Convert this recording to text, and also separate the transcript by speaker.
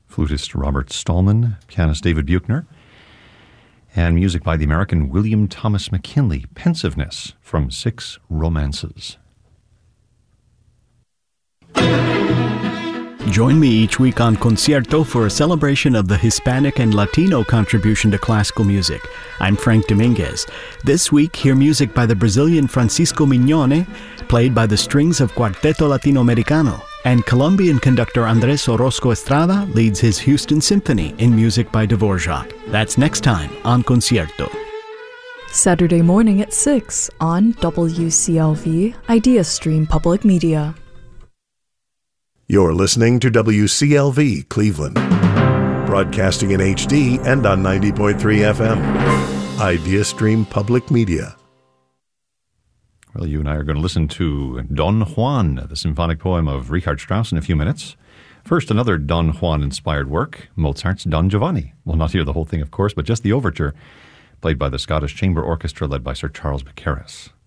Speaker 1: flutist Robert Stallman, pianist David Buechner, and music by the American William Thomas McKinley, Pensiveness from Six Romances.
Speaker 2: Join me each week on Concierto for a celebration of the Hispanic and Latino contribution to classical music. I'm Frank Dominguez. This week, hear music by the Brazilian Francisco Mignone, played by the strings of Cuarteto Latinoamericano, and Colombian conductor Andrés Orozco Estrada leads his Houston Symphony in music by Dvorak. That's next time on Concierto.
Speaker 3: Saturday morning at 6 on WCLV IdeaStream Public Media.
Speaker 4: You're listening to WCLV Cleveland, broadcasting in HD and on 90.3 FM. IdeaStream Public Media.
Speaker 1: Well, you and I are going to listen to Don Juan, the symphonic poem of Richard Strauss, in a few minutes. First, another Don Juan-inspired work, Mozart's Don Giovanni. We'll not hear the whole thing, of course, but just the overture, played by the Scottish Chamber Orchestra led by Sir Charles Mackerras.